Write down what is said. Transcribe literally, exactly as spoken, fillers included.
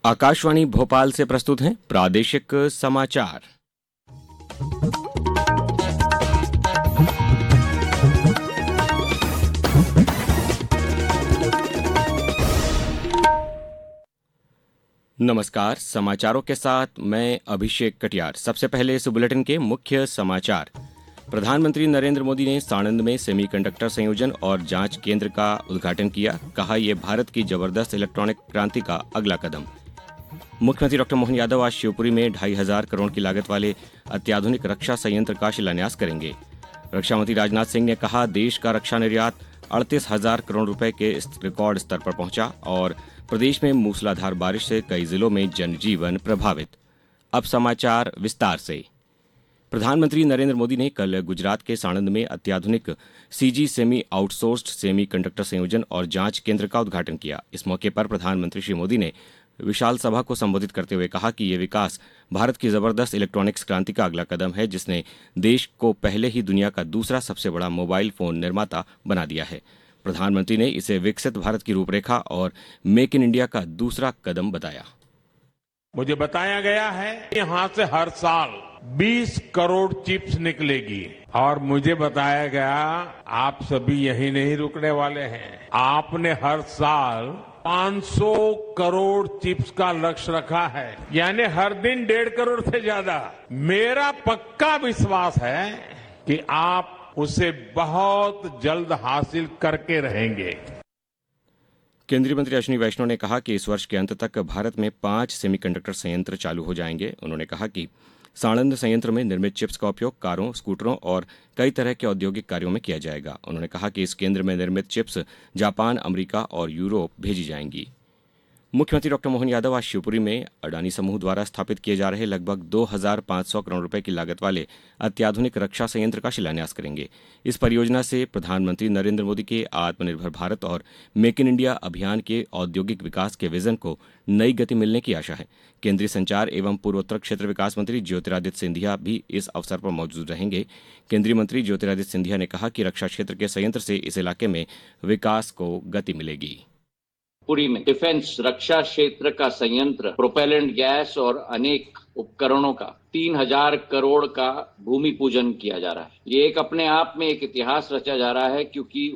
आकाशवाणी भोपाल से प्रस्तुत हैं प्रादेशिक समाचार। नमस्कार, समाचारों के साथ मैं अभिषेक कटियार। सबसे पहले इस बुलेटिन के मुख्य समाचार। प्रधानमंत्री नरेंद्र मोदी ने साणंद में सेमीकंडक्टर संयोजन और जांच केंद्र का उद्घाटन किया। कहा, यह भारत की जबरदस्त इलेक्ट्रॉनिक क्रांति का अगला कदम। मुख्यमंत्री डॉक्टर मोहन यादव आज शिवपुरी में ढाई हजार करोड़ की लागत वाले अत्याधुनिक रक्षा संयंत्र का शिलान्यास करेंगे। रक्षा मंत्री राजनाथ सिंह ने कहा, देश का रक्षा निर्यात अड़तीस हजार करोड़ रुपए के रिकॉर्ड स्तर पर पहुंचा और प्रदेश में मूसलाधार बारिश से कई जिलों में जनजीवन प्रभावित। अब समाचार विस्तार से। प्रधानमंत्री नरेंद्र मोदी ने कल गुजरात के साणंद में अत्याधुनिक CG semi outsourced semi conductor संयोजन और जांच केंद्र का उद्घाटन किया। इस मौके पर प्रधानमंत्री श्री मोदी ने विशाल सभा को संबोधित करते हुए कहा कि यह विकास भारत की जबरदस्त इलेक्ट्रॉनिक्स क्रांति का अगला कदम है, जिसने देश को पहले ही दुनिया का दूसरा सबसे बड़ा मोबाइल फोन निर्माता बना दिया है। प्रधानमंत्री ने इसे विकसित भारत की रूपरेखा और मेक इन इंडिया का दूसरा कदम बताया। मुझे बताया गया है यहाँ से हर साल बीस करोड़ चिप्स निकलेगी और मुझे बताया गया आप सभी यही नहीं रुकने वाले हैं। आपने हर साल पाँच सौ करोड़ चिप्स का लक्ष्य रखा है, यानी हर दिन डेढ़ करोड़ से ज्यादा। मेरा पक्का विश्वास है कि आप उसे बहुत जल्द हासिल करके रहेंगे। केंद्रीय मंत्री अश्विनी वैष्णव ने कहा कि इस वर्ष के अंत तक भारत में पांच सेमीकंडक्टर संयंत्र चालू हो जाएंगे। उन्होंने कहा कि साणंद संयंत्र में निर्मित चिप्स का उपयोग कारों, स्कूटरों और कई तरह के औद्योगिक कार्यों में किया जाएगा। उन्होंने कहा कि इस केंद्र में निर्मित चिप्स जापान, अमेरिका और यूरोप भेजी जाएंगी। मुख्यमंत्री डॉक्टर मोहन यादव आज शिवपुरी में अडानी समूह द्वारा स्थापित किए जा रहे लगभग दो हजार पाँच सौ करोड़ रुपए की लागत वाले अत्याधुनिक रक्षा संयंत्र का शिलान्यास करेंगे। इस परियोजना से प्रधानमंत्री नरेंद्र मोदी के आत्मनिर्भर भारत और मेक इन इंडिया अभियान के औद्योगिक विकास के विजन को नई गति मिलने की आशा है। केंद्रीय संचार एवं पूर्वोत्तर क्षेत्र विकास मंत्री ज्योतिरादित्य सिंधिया भी इस अवसर पर मौजूद रहेंगे। केंद्रीय मंत्री ज्योतिरादित्य सिंधिया ने कहा कि रक्षा क्षेत्र के संयंत्र से इस इलाके में विकास को गति मिलेगी। पुरी में डिफेंस रक्षा क्षेत्र का संयंत्र, प्रोपेलेंट गैस और अनेक उपकरणों का तीन हजार करोड़ का भूमि पूजन किया जा रहा है। ये एक अपने आप में एक इतिहास रचा जा रहा है, क्योंकि